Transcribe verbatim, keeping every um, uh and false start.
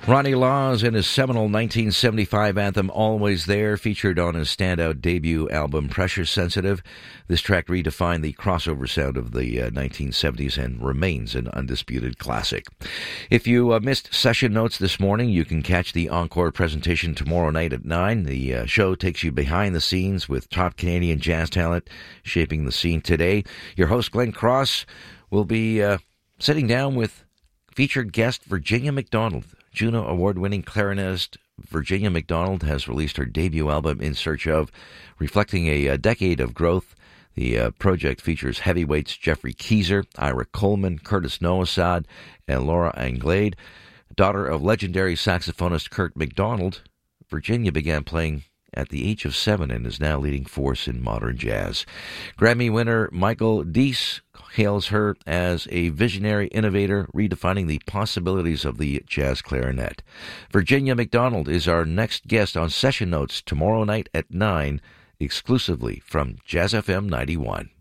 Ronnie Laws and his seminal nineteen seventy-five anthem Always There, featured on his standout debut album Pressure Sensitive. This track redefined the crossover sound of the uh, nineteen seventies and remains an undisputed classic. If you uh, missed session notes this morning, you can catch the encore presentation tomorrow night at nine. The uh, show takes you behind the scenes with top Canadian jazz talent shaping the scene today. Your host, Glenn Cross, will be uh, sitting down with featured guest Virginia McDonald. Juno Award-winning clarinetist Virginia McDonald has released her debut album, In Search Of, reflecting a, a decade of growth. The uh, project features heavyweights Jeffrey Keezer, Ira Coleman, Curtis Noasad, and Laura Anglade. Daughter of legendary saxophonist Kurt McDonald, Virginia began playing at the age of seven and is now leading force in modern jazz. Grammy winner Michael Deese hails her as a visionary innovator, redefining the possibilities of the jazz clarinet. Virginia McDonald is our next guest on Session Notes tomorrow night at nine, exclusively from Jazz F M ninety-one.